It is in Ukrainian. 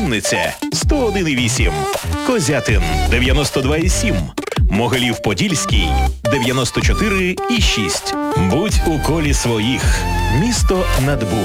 Вінниця 101,8, Козятин 92,7, Могилів-Подільський 94,6. Будь у колі своїх. Місто над Богом.